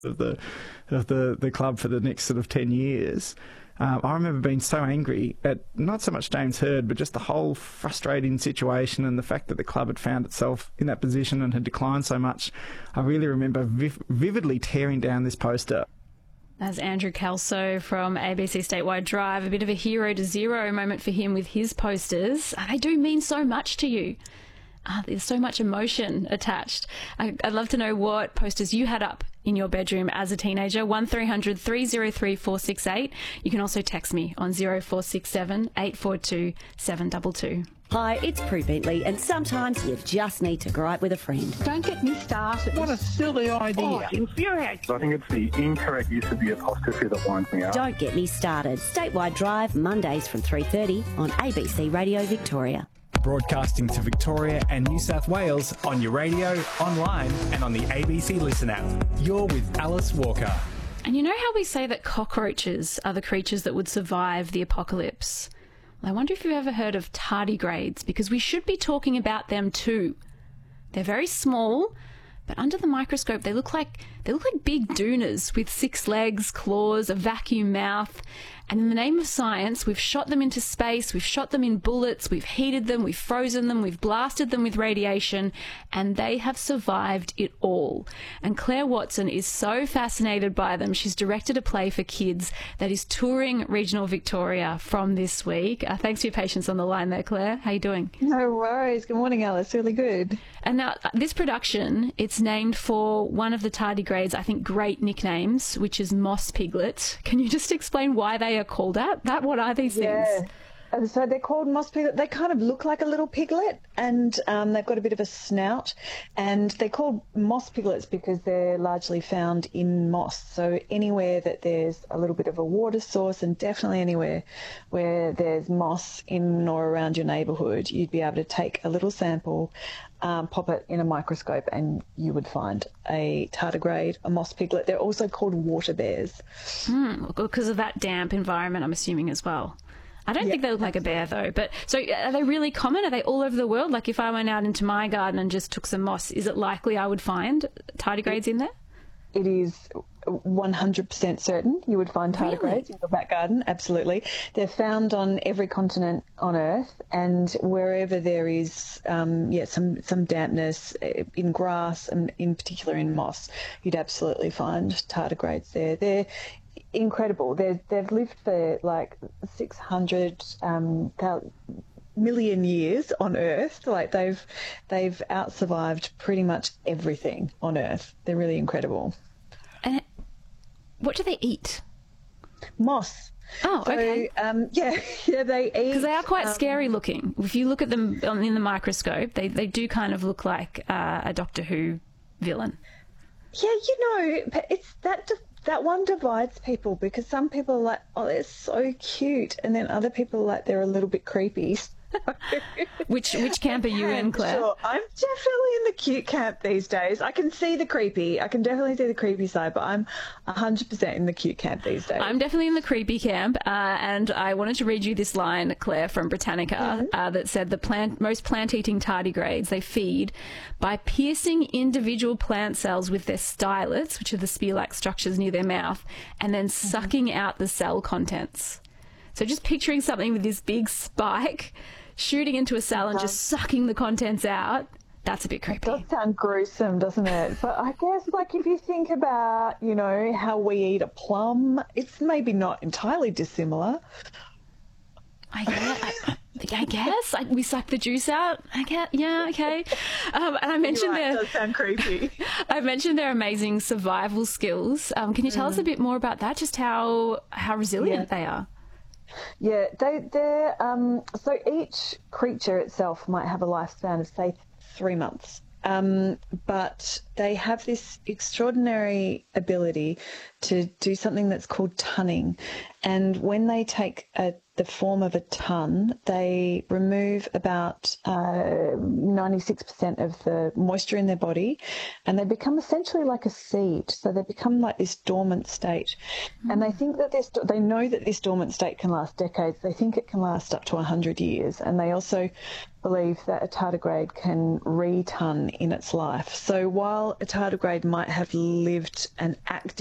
of the club for the next sort of 10 years. I remember being so angry at not so much James Hird, but just the whole frustrating situation and the fact that the club had found itself in that position and had declined so much. I really remember vividly tearing down this poster. As Andrew Kelso from ABC Statewide Drive, a bit of a hero to zero moment for him with his posters. They do mean so much to you. There's so much emotion attached. I'd love to know what posters you had up in your bedroom as a teenager. 1300 303 468. You can also text me on 0467 842 722. Hi, it's Prue Bentley, and sometimes you just need to gripe with a friend. Don't get me started. What a silly idea. Oh, it infuriates. I think it's the incorrect use of the apostrophe that winds me up. Don't get me started. Statewide Drive, Mondays from 3:30 on ABC Radio Victoria. Broadcasting to Victoria and New South Wales on your radio, online and on the ABC Listen app. You're with Alice Walker. And you know how we say that cockroaches are the creatures that would survive the apocalypse? I wonder if you've ever heard of tardigrades, because we should be talking about them too. They're very small, but under the microscope they look like big doonas with 6 legs, claws, a vacuum mouth. And in the name of science, we've shot them into space, we've shot them in bullets, we've heated them, we've frozen them, we've blasted them with radiation, and they have survived it all. And Claire Watson is so fascinated by them, she's directed a play for kids that is touring regional Victoria from this week. Thanks for your patience on the line there, Claire. How are you doing? No worries. Good morning, Alice. Really good. And now, this production, it's named for one of the tardigrades, I think, great nicknames, which is Moss Piglet. Can you just explain why they are called that? What are these things? So they're called moss piglet. They kind of look like a little piglet, and they've got a bit of a snout. And they're called moss piglets because they're largely found in moss. So anywhere that there's a little bit of a water source, and definitely anywhere where there's moss in or around your neighbourhood, you'd be able to take a little sample, pop it in a microscope, and you would find a tardigrade, a moss piglet. They're also called water bears. Because of that damp environment, I'm assuming, as well. I don't think they look like a bear, though. But so are they really common? Are they all over the world? Like if I went out into my garden and just took some moss, is it likely I would find tardigrades in there? It is 100% certain you would find tardigrades in your back garden. Absolutely. They're found on every continent on Earth, and wherever there is some dampness in grass, and in particular in moss, you'd absolutely find tardigrades there. They're incredible. They've lived for like 600 million years on Earth. Like they've outsurvived pretty much everything on Earth. They're really incredible. And what do they eat? Moss. Oh, okay. So, they eat. Because they are quite scary looking. If you look at them in the microscope, they do kind of look like a Doctor Who villain. Yeah, it's that one divides people, because some people are like, oh, they're so cute, and then other people are like, they're a little bit creepy. Which camp are you in, Claire? Sure. I'm definitely in the cute camp these days. I can definitely see the creepy side, but I'm 100% in the cute camp these days. I'm definitely in the creepy camp, and I wanted to read you this line, Claire, from Britannica, that said most plant-eating tardigrades, they feed by piercing individual plant cells with their stylets, which are the spear-like structures near their mouth, and then sucking out the cell contents. So just picturing something with this big spike shooting into a cell and just sucking the contents out, that's a bit creepy. It does sound gruesome, doesn't it? But I guess, like, if you think about, how we eat a plum, it's maybe not entirely dissimilar. I guess. We suck the juice out. Yeah, okay. And I mentioned It does sound creepy. I mentioned their amazing survival skills. Can you tell us a bit more about that, just how resilient they are? Yeah, they're so each creature itself might have a lifespan of, say, 3 months. But they have this extraordinary ability to do something that's called tunning. And when they take the the form of a ton, they remove about 96% of the moisture in their body, and they become essentially like a seed. So they become like this dormant state. And they think that they know that this dormant state can last decades. They think it can last up to 100 years. And they also believe that a tardigrade can reton in its life. So while a tardigrade might have lived an active